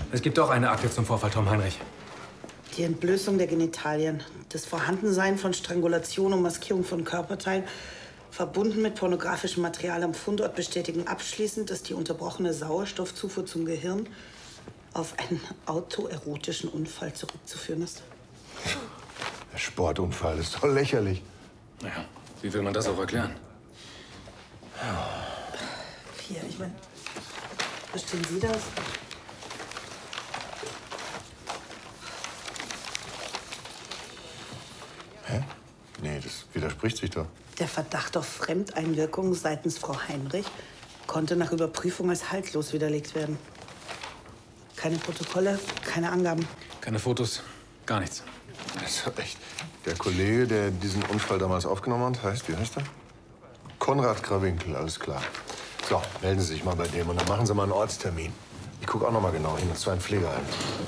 Es gibt doch eine Akte zum Vorfall Tom Heinrich. Die Entblößung der Genitalien, das Vorhandensein von Strangulation und Maskierung von Körperteilen, verbunden mit pornografischem Material am Fundort, bestätigen abschließend, dass die unterbrochene Sauerstoffzufuhr zum Gehirn auf einen autoerotischen Unfall zurückzuführen ist. Der Sportunfall ist doch lächerlich. Naja, wie will man das auch erklären? Hier, ich meine, verstehen Sie das? Hä? Nee, das widerspricht sich doch. Der Verdacht auf Fremdeinwirkung seitens Frau Heinrich konnte nach Überprüfung als haltlos widerlegt werden. Keine Protokolle, keine Angaben. Keine Fotos, gar nichts. Das ist echt. Der Kollege, der diesen Unfall damals aufgenommen hat, wie heißt er? Konrad Krawinkel, alles klar. So, melden Sie sich mal bei dem und dann machen Sie mal einen Ortstermin. Ich gucke auch noch mal genau hin, das ist ein Pflegeheim.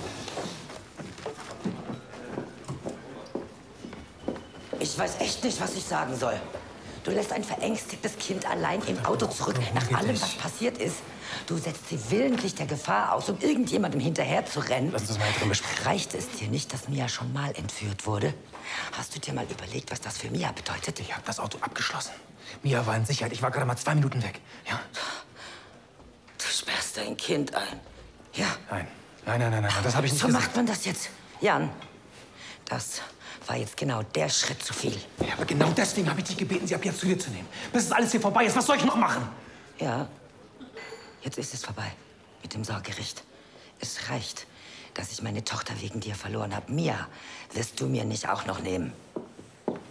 Ich weiß echt nicht, was ich sagen soll. Du lässt ein verängstigtes Kind allein im Auto zurück, nach allem, was passiert ist. Du setzt sie willentlich der Gefahr aus, um irgendjemandem hinterher zu rennen. Lass uns das mal hier drin besprechen. Reicht es dir nicht, dass Mia schon mal entführt wurde? Hast du dir mal überlegt, was das für Mia bedeutet? Ich habe das Auto abgeschlossen. Mia war in Sicherheit. Ich war gerade mal 2 Minuten weg. Ja? Du sperrst dein Kind ein. Ja. Nein, das habe ich nicht So gesagt. macht man das jetzt. Jan, das war jetzt genau der Schritt zu viel. Ja, aber genau deswegen habe ich dich gebeten, sie ab jetzt zu dir zu nehmen. Bis es alles hier vorbei ist. Was soll ich noch machen? Ja, jetzt ist es vorbei mit dem Sorgericht. Es reicht, dass ich meine Tochter wegen dir verloren habe. Mia wirst du mir nicht auch noch nehmen.